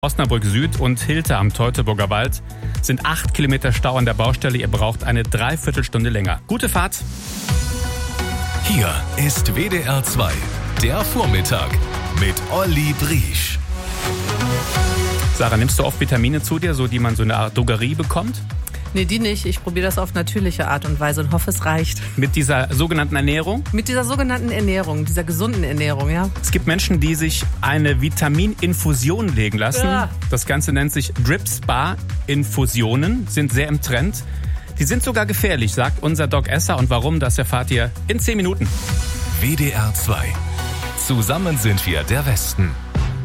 Osnabrück Süd und Hilter am Teutoburger Wald sind 8 Kilometer Stau an der Baustelle. Ihr braucht eine Dreiviertelstunde länger. Gute Fahrt. Hier ist WDR 2, der Vormittag mit Olli Briesch. Sarah, nimmst du oft Vitamine zu dir, so die man so in einer Art Drogerie bekommt? Nee, die nicht. Ich probiere das auf natürliche Art und Weise und hoffe, es reicht. Mit dieser sogenannten Ernährung? Mit dieser sogenannten Ernährung, dieser gesunden Ernährung, ja. Es gibt Menschen, die sich eine Vitamininfusion legen lassen. Ja. Das Ganze nennt sich Drip Spa Infusionen, sind sehr im Trend. Die sind sogar gefährlich, sagt unser Doc Esser. Und warum, das erfahrt ihr in 10 Minuten. WDR 2. Zusammen sind wir der Westen.